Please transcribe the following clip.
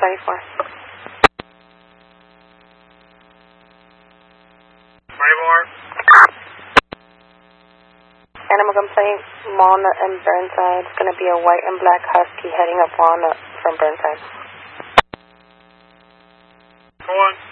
24. 24. Animal complaint, Walnut and Burnside. It's going to be a white and black husky heading up Walnut from Burnside. Go on.